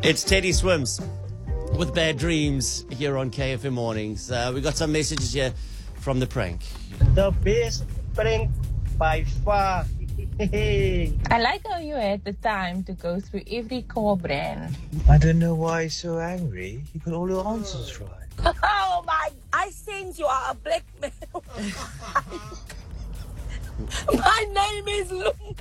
It's Teddy Swims with Bad Dreams here on KFM Mornings. We got some messages here from the prank. The best prank by far. I like how you had the time to go through every car brand. I don't know why he's so angry. He got all the answers right. Oh my, I sense you are a black man. My name is Lung.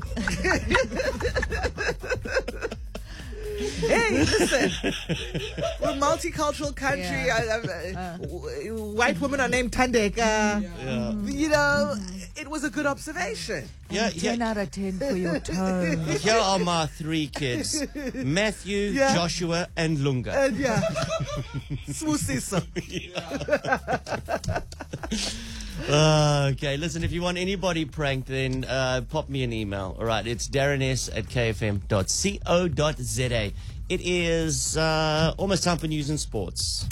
Hey, listen. We're a multicultural country. White women are named Tandeka. You know, it was a good observation. 10 out of 10 for your tone. Here are my three kids. Matthew, Joshua, and Lunga. And Smusisa. Okay, listen, if you want anybody pranked, then pop me an email. All right, it's darrenes@kfm.co.za. It is almost time for news and sports.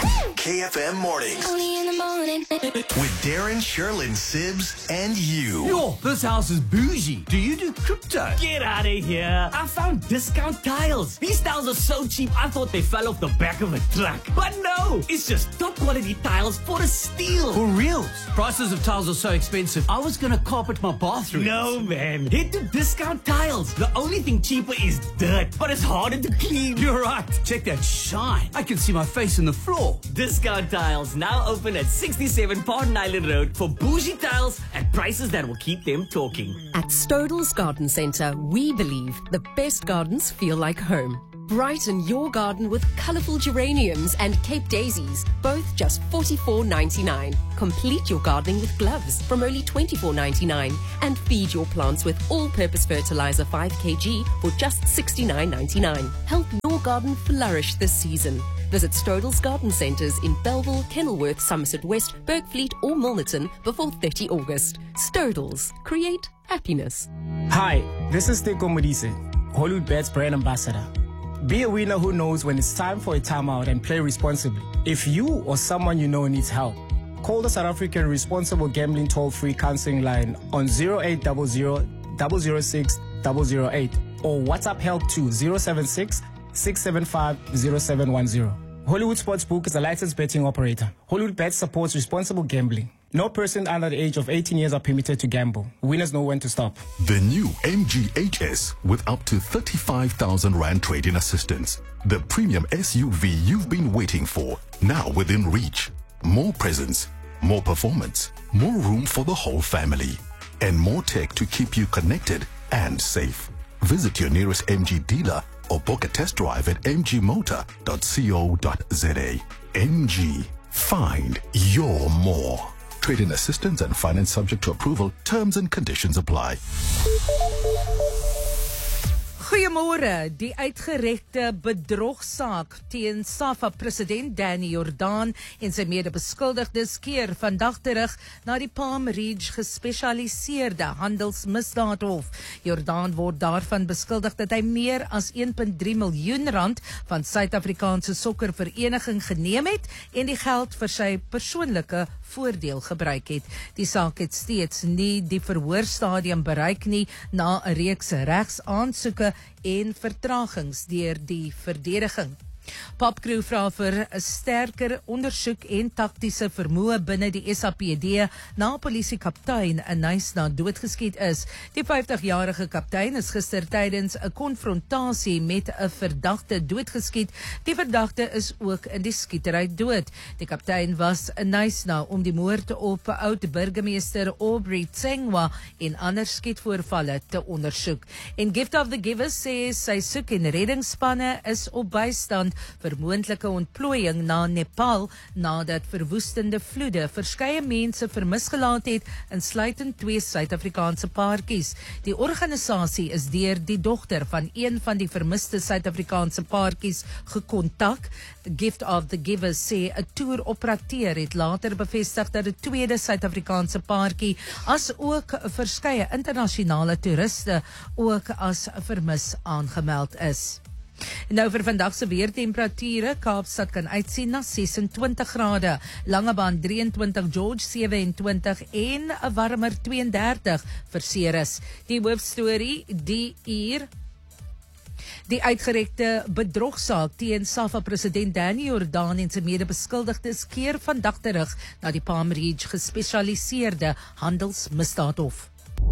KFM Mornings. Only in the morning. With Darren, Sherlyn, Sibs, and you. Yo, this house is bougie. Do you do crypto? Get out of here. I found discount tiles. These tiles are so cheap, I thought they fell off the back of a truck. But no, it's just top quality tiles for a steal. For reals? Prices of tiles are so expensive. I was going to carpet my bathroom. No, man. Head to Discount Tiles. The only thing cheaper is dirt, but it's harder to clean. You're right. Check that shine. I can see my face in the floor. Discount Tiles now open at 67 Pardon Island Road for bougie tiles at prices that will keep them talking. At Stodell's Garden Centre, we believe the best gardens feel like home. Brighten your garden with colourful geraniums and Cape daisies, both just $44.99. Complete your gardening with gloves from only $24.99. And feed your plants with all-purpose fertilizer 5 kg for just $69.99. Help your garden flourish this season. Visit Stodell's Garden Centres in Belleville, Kenilworth, Somerset West, Bergfleet or Milnerton before 30 August. Stodell's. Create happiness. Hi, this is Teko Modise, Hollywood Bets brand ambassador. Be a winner who knows when it's time for a timeout and play responsibly. If you or someone you know needs help, call the South African Responsible Gambling Toll-Free Counseling Line on 0800 006 008 or WhatsApp help to 076 675 0710. Hollywood Sportsbook is a licensed betting operator. Hollywood Bets supports responsible gambling. No person under the age of 18 years are permitted to gamble. Winners know when to stop. The new MGHS with up to 35,000 Rand trading assistance. The premium SUV you've been waiting for, now within reach. More presence, more performance, more room for the whole family, and more tech to keep you connected and safe. Visit your nearest MG dealer or book a test drive at mgmotor.co.za. MG. Find your more. Trade-in assistance and finance subject to approval. Terms and conditions apply. Goeiemôre. Die uitgerekte bedrogsaak teen SAFA-president Danny Jordaan en sy mede-beskuldigdes keer vandag terug na die Palm Ridge gespesialiseerde handelsmisdaadhof. Jordaan word daarvan beskuldig dat hy meer as 1.3 miljoen rand van Suid-Afrikaanse sokkervereniging geneem het en die geld vir sy persoonlike voordeel gebruik het. Die saak het steeds nie die verhoorstadium bereik nie na 'n reeks regsaansoeke en vertragings deur die verdediging. Popcrew vra vir 'n sterker ondersoek en taktiese vermoë binne die SAPD na polisiekaptein in Knysna doodgeskiet is. Die 50-jarige kaptein is gister tydens 'n konfrontasie met 'n verdagte doodgeskiet. Die verdagte is ook in die skietery dood. Die kaptein was in Knysna om die moord op oud-burgemeester Aubrey Tsengwa en ander skietvoorvalle te ondersoek. En Gift of the Givers sê sy soek- en reddingsspanne is op bystand vir moontlike ontplooiing na Nepal nadat verwoestende vloede verskeie mense vermis gelaat het, insluitend 2 Suid-Afrikaanse paartjies. Die organisasie is deur die dogter van een van die vermiste Suid-Afrikaanse paartjies gekontak. The Gift of the Givers sê 'n toeroperateur het later bevestig dat 'n tweede Suid-Afrikaanse paartjie as ook verskeie internasionale toeriste ook as vermis aangemeld is. Nou vir vandag se weertemperature, Kaapstad kan uitsien na 26 grade, Langebaan 23, George 27 en 'n warmer 32 vir Ceres. Die hoofstorie die uur Die uitgerekte bedrogsaak teen SAFA-president Danny Jordaan en sy mede-beskuldigdes keer vandag terug na die Palm Ridge gespesialiseerde handelsmisdaadhof.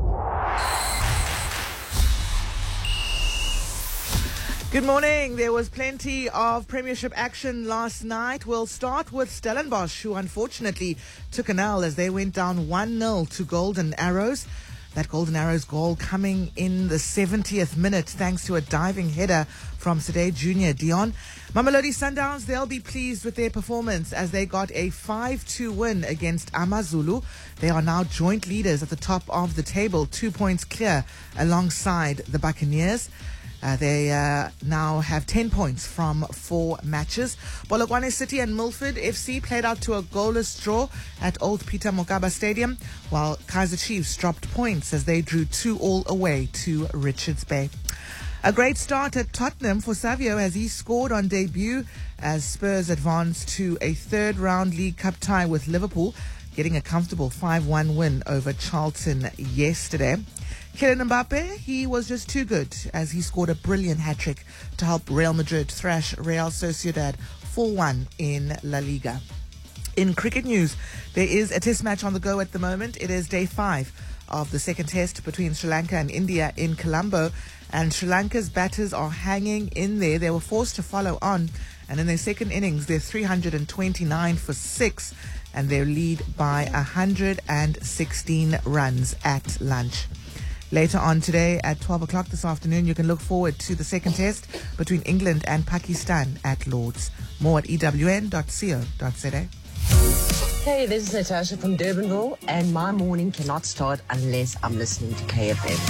Good morning. There was plenty of Premiership action last night. We'll start with Stellenbosch, who unfortunately took an L as they went down 1-0 to Golden Arrows. That Golden Arrows goal coming in the 70th minute thanks to a diving header from Sade Junior Dion. Mamelodi Sundowns, they'll be pleased with their performance as they got a 5-2 win against AmaZulu. They are now joint leaders at the top of the table, 2 points clear alongside the Buccaneers. They now have 10 points from 4 matches. Polokwane City and Milford FC played out to a goalless draw at Old Peter Mokaba Stadium, while Kaizer Chiefs dropped points as they drew 2-2 away to Richards Bay. A great start at Tottenham for Savio as he scored on debut as Spurs advanced to a third-round League Cup tie with Liverpool, getting a comfortable 5-1 win over Charlton yesterday. Kylian Mbappe, he was just too good as he scored a brilliant hat-trick to help Real Madrid thrash Real Sociedad 4-1 in La Liga. In cricket news, there is a test match on the go at the moment. It is day 5 of the second test between Sri Lanka and India in Colombo, and Sri Lanka's batters are hanging in there. They were forced to follow on, and in their second innings, they're 329 for 6, and they lead by 116 runs at lunch. Later on today at 12 o'clock this afternoon, you can look forward to the second test between England and Pakistan at Lord's. More at ewn.co.za. Hey, this is Natasha from Durbanville, and my morning cannot start unless I'm listening to KFM.